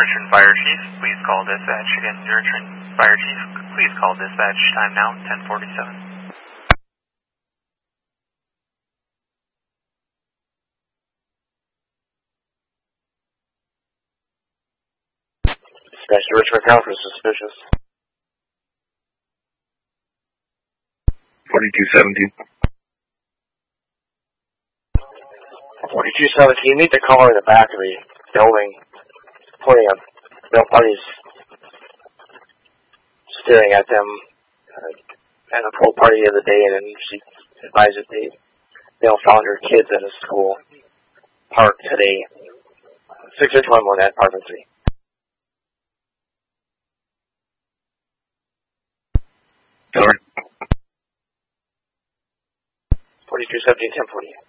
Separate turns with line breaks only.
Richmond Fire Chief, please call dispatch. Again, Richmond Fire Chief, please call dispatch. Time now, 10:47.
Dispatch to Richmond Conference, suspicious.
4217.
4217, you need to call in the back of the building. Plenty of male parties staring at them at a pool party the other day, and then she advised that they all found her kids at a school park today. 6611 at apartment 3.
Over.
4217, 1040.